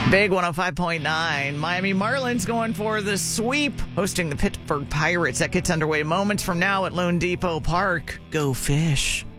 Big 105.9. Miami Marlins going for the sweep, hosting the Pittsburgh Pirates. That gets underway moments from now at Lone Depot Park. Go Fish.